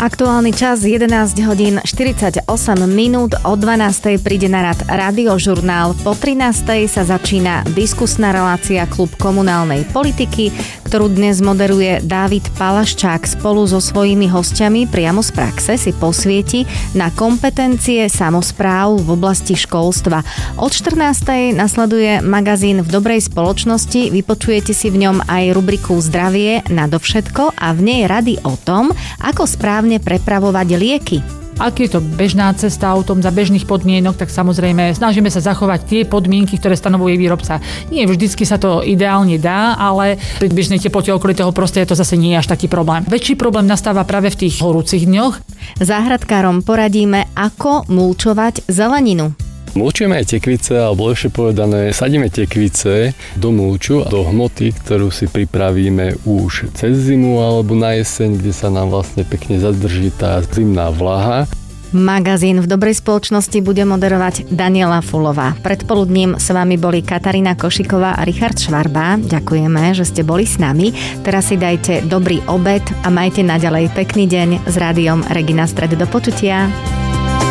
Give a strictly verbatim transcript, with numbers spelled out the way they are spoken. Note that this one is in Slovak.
Aktuálny čas jedenásť hodín štyridsaťosem minút, o dvanástej príde na rad Radiožurnál, po trinástej sa začína diskusná relácia Klub komunálnej politiky, ktorú dnes moderuje Dávid Palaščák. Spolu so svojimi hostiami priamo z praxe si posvieti na kompetencie samospráv v oblasti školstva. Od štrnástej nasleduje magazín V dobrej spoločnosti, vypočujete si v ňom aj rubriku Zdravie nadovšetko a v nej rady o tom, ako správne prepravovať lieky. Ak je to bežná cesta autom za bežných podmienok, tak samozrejme snažíme sa zachovať tie podmienky, ktoré stanovuje výrobca. Nie vždycky sa to ideálne dá, ale pri bežnej teplote okolí toho prostredia to zase nie je až taký problém. Väčší problém nastáva práve v tých horúcich dňoch. Záhradkárom poradíme, ako mulčovať zeleninu. Mulčujeme aj tekvice, alebo lepšie povedané, sadíme tekvice do mulču, do hmoty, ktorú si pripravíme už cez zimu alebo na jeseň, kde sa nám vlastne pekne zadrží tá zimná vlaha. Magazín V dobrej spoločnosti bude moderovať Daniela Fulová. Predpoludním s vami boli Katarína Košiková a Richard Švarba. Ďakujeme, že ste boli s nami. Teraz si dajte dobrý obed a majte naďalej pekný deň s rádiom Regina Stred. Do počutia.